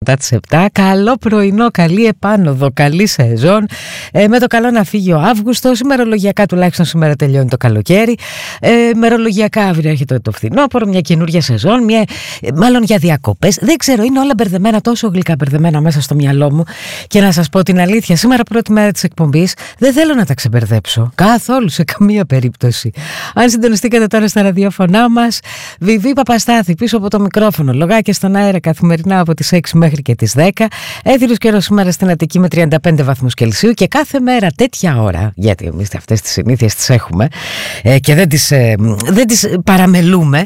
μετά τις 7. Καλό πρωινό, καλή επάνωδο, καλή σεζόν. Με το καλό να φύγει ο Αύγουστος. Ημερολογιακά τουλάχιστον σήμερα τελειώνει το καλοκαίρι. Μερολογιακά αύριο έρχεται το φθινόπωρο, μια καινούργια σεζόν, μάλλον για διακοπές. Δεν ξέρω, είναι όλα μπερδεμένα, τόσο γλυκά μπερδεμένα μέσα στο μυαλό μου. Και να σας πω την αλήθεια, σήμερα πρώτη μέρα της εκπομπής δεν θέλω να τα ξεμπερδέψω καθόλου, σε καμία περίπτωση. Αν συντονιστήκατε τώρα στα ραδιόφωνά μας, Βιβί Παπαστάθη πίσω από το μικρόφωνο, λογάκια στον αέρα καθημερινά από τις 6 μέχρι και τις 10. Έθριος καιρός σήμερα στην Αττική με 35 βαθμούς Κελσίου και κάθε μέρα τέτοια ώρα, γιατί εμείς αυτές τις συνήθειες τις έχουμε και δεν τις παραμελούμε,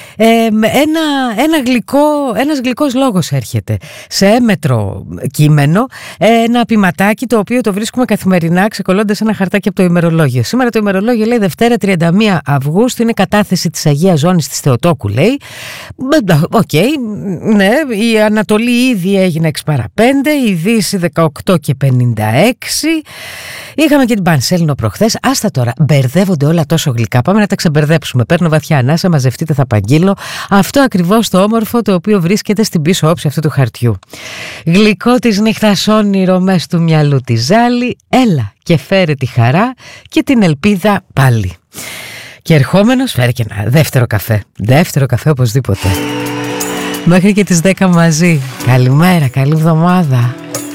ένας γλυκός λόγος έρχεται σε έμετρο κείμενο, ένα ποιηματάκι το οποίο το βρίσκουμε καθημερινά ξεκολλώντας ένα χαρτάκι από το ημερολόγιο. Σήμερα το ημερολόγιο λέει Δευτέρα 31 Αυγούστου, είναι κατάθεση της Αγίας Ζώνης της Θεοτόκου, λέει. Οκ, ναι, η Ανατολή ήδη έγινε 6 παρά 5, η Δύση 18 και 56. Είχαμε και την Πανσέλινο προχθές. Άστα τώρα, μπερδεύονται όλα τόσο γλυκά. Πάμε να τα ξεμπερδέψουμε. Παίρνω βαθιά ανάσα, μαζευτείτε, θα απαγγείλω. Αυτό ακριβώς το όμορφο το οποίο βρίσκεται στην πίσω όψη αυτού του χαρτιού. Γλυκό της νύχτας όνειρο μες του μυαλού τη ζάλη. Έλα και φέρε τη χαρά και την ελπίδα πάλι. Και ερχόμενος φέρε και ένα δεύτερο καφέ. Δεύτερο καφέ οπωσδήποτε. Μέχρι και τις 10 μαζί. Καλημέρα, καλή εβδομάδα.